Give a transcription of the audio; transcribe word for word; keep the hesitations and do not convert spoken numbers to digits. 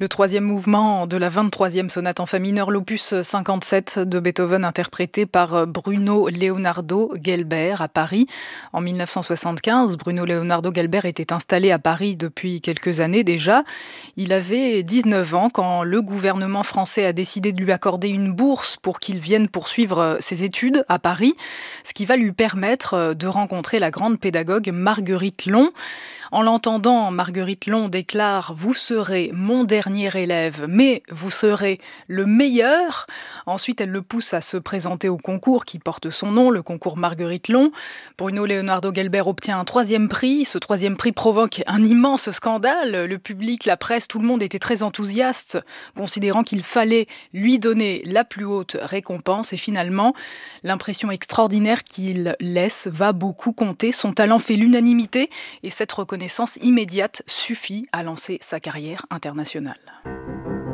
Le troisième mouvement de la vingt-troisième sonate en fa mineur, l'opus cinquante-sept de Beethoven, interprété par Bruno Leonardo Gelber à Paris en mille neuf cent soixante-quinze. Bruno Leonardo Gelber était installé à Paris depuis quelques années déjà. Il avait dix-neuf ans quand le gouvernement français a décidé de lui accorder une bourse pour qu'il vienne poursuivre ses études à Paris, ce qui va lui permettre de rencontrer la grande pédagogue Marguerite Long. En l'entendant, Marguerite Long déclare « Vous serez mon dernier élève, mais vous serez le meilleur ». Ensuite, elle le pousse à se présenter au concours qui porte son nom, le concours Marguerite Long. Bruno Leonardo Gelber obtient un troisième prix. Ce troisième prix provoque un immense scandale. Le public, la presse, tout le monde était très enthousiaste, considérant qu'il fallait lui donner la plus haute récompense. Et finalement, l'impression extraordinaire qu'il laisse va beaucoup compter. Son talent fait l'unanimité et cette reconnaissance immédiate suffit à lancer sa carrière internationale.